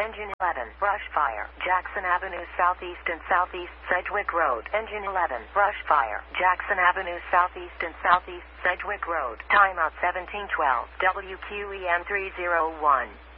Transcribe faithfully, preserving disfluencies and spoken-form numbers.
Engine eleven, brush fire, Jackson Avenue Southeast and Southeast Sedgwick Road. Engine eleven, brush fire, Jackson Avenue Southeast and Southeast Sedgwick Road. Timeout seventeen twelve, W Q E M three oh one.